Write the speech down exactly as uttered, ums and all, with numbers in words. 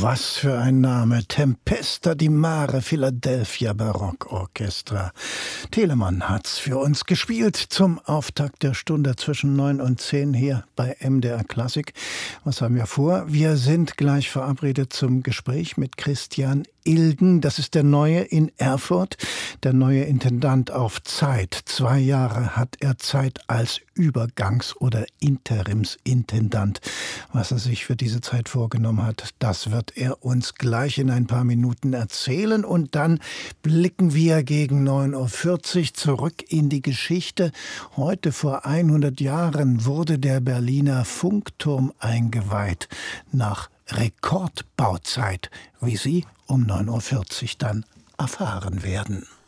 Was für ein Name. Tempesta di Mare Philadelphia Barockorchestra. Telemann hat's für uns gespielt zum Auftakt der Stunde zwischen neun und zehn hier bei M D R Klassik. Was haben wir vor? Wir sind gleich verabredet zum Gespräch mit Christian Ilgen. Das ist der Neue in Erfurt, der neue Intendant auf Zeit. Zwei Jahre hat er Zeit als Übergangs- oder Interimsintendant. Was er sich für diese Zeit vorgenommen hat, das wird er uns gleich in ein paar Minuten erzählen. Und dann blicken wir gegen neun Uhr vierzig zurück in die Geschichte. Heute vor hundert Jahren wurde der Berliner Funkturm eingeweiht. Nach Rekordbauzeit, wie Sie um neun Uhr vierzig dann erfahren werden.